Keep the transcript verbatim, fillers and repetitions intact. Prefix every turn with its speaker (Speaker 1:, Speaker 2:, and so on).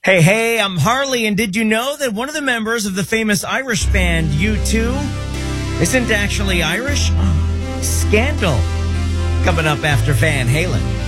Speaker 1: Hey, hey, I'm Harley, and did you know that one of the members of the famous Irish band U two isn't actually Irish? Scandal. Coming up after Van Halen.